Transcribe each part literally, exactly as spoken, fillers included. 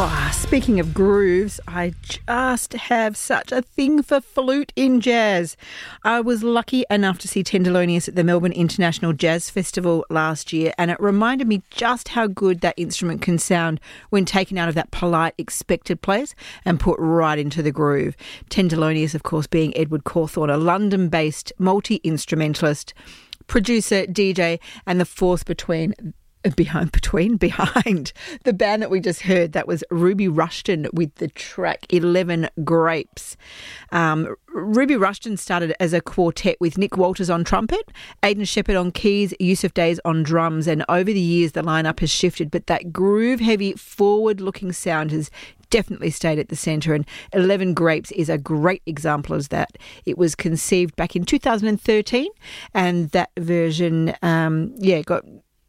Oh, speaking of grooves, I just have such a thing for flute in jazz. I was lucky enough to see Tenderlonious at the Melbourne International Jazz Festival last year, and it reminded me just how good that instrument can sound when taken out of that polite, expected place and put right into the groove. Tenderlonious, of course, being Edward Cawthorne, a London-based multi-instrumentalist, producer, D J, and the force between... Behind, between, behind the band that we just heard. That was Ruby Rushton with the track eleven Grapes. Um, Ruby Rushton started as a quartet with Nick Walters on trumpet, Aidan Shepherd on keys, Yusuf Days on drums, and over the years the lineup has shifted, but that groove-heavy, forward-looking sound has definitely stayed at the centre, and eleven Grapes is a great example of that. It was conceived back in two thousand thirteen, and that version, um, yeah, got...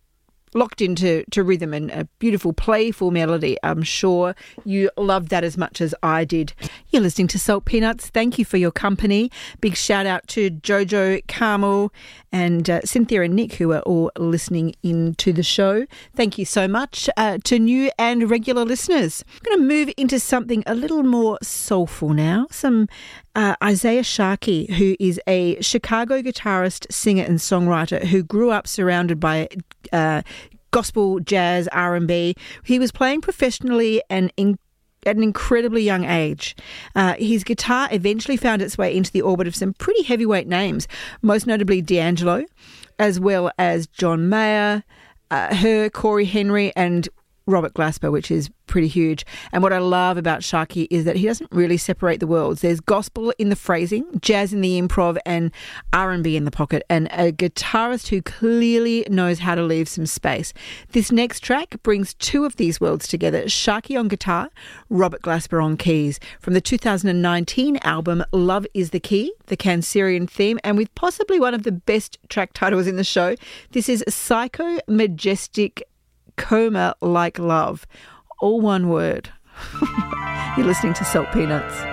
locked into to rhythm and a beautiful, playful melody. I'm sure you loved that as much as I did. You're listening to Salt Peanuts. Thank you for your company. Big shout out to Jojo, Carmel and uh, Cynthia and Nick, who are all listening in to the show. Thank you so much uh, to new and regular listeners. I'm going to move into something a little more soulful now. Some uh, Isaiah Sharkey, who is a Chicago guitarist, singer and songwriter who grew up surrounded by uh, gospel, jazz, R and B. He was playing professionally and in, at an incredibly young age. Uh, his guitar eventually found its way into the orbit of some pretty heavyweight names, most notably D'Angelo, as well as John Mayer, uh, her, Corey Henry, and Robert Glasper, which is pretty huge. And what I love about Sharkey is that he doesn't really separate the worlds. There's gospel in the phrasing, jazz in the improv, and R and B in the pocket, and a guitarist who clearly knows how to leave some space. This next track brings two of these worlds together, Sharkey on guitar, Robert Glasper on keys, from the two thousand nineteen album Love is the Key, the Cancerian theme, and with possibly one of the best track titles in the show. This is Psycho Majestic Coma Like Love. All one word. You're listening to Salt Peanuts.